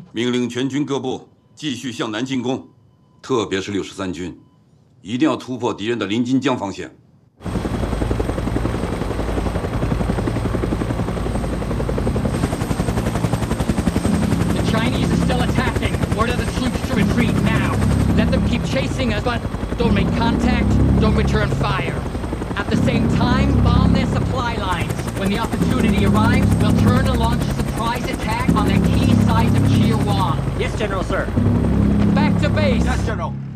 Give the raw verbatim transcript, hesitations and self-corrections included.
命令全军各部继续向南进攻，特别是六十三军，一定要突破敌人的临津江防线。 Order the troops to retreat now. Let them keep chasing us, but don't make contact, don't return fire. At the same time, bomb their supply lines. When the opportunity arrives, we'll turn and launch a surprise attack on the key sites of Chirwan. Yes, General, sir. Back to base. Yes, General.